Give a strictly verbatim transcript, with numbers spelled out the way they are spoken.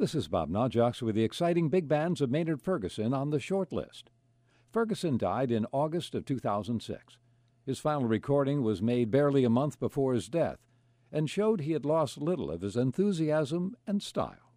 This is Bob Najox with the exciting big bands of Maynard Ferguson on the short list. Ferguson died in August of two thousand six. His final recording was made barely a month before his death and showed he had lost little of his enthusiasm and style.